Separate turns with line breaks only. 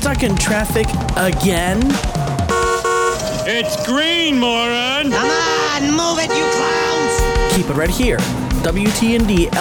stuck in traffic again?
It's green, moron!
Come on, move it, you clowns!
Keep it right here. WTND